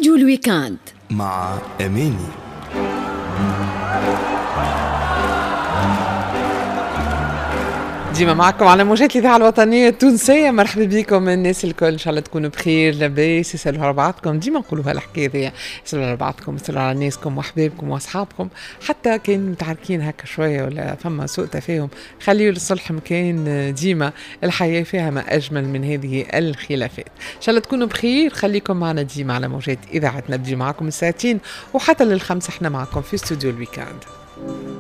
استوديو الويكاند مع أماني. ديما معكم على موجات الإذاعة الوطنية التونسية. مرحبا بكم الناس الكل، إن شاء الله تكونوا بخير لاباس. يسألوا على بعضكم، ديما نقولوا هالحكاية ذي، يسألوا على بعضكم، يسألوا على ناسكم وأحبابكم وأصحابكم، حتى كان متعاركين هكا شوية ولا فما سوء تفاهم خليوا للصلح مكان. ديما الحياة فيها ما أجمل من هذه الخلافات. إن شاء الله تكونوا بخير، خليكم معنا ديما على موجات إذاعتنا. بدي معكم الساعتين وحتى للخمسة احنا معكم في استوديو الويكاند.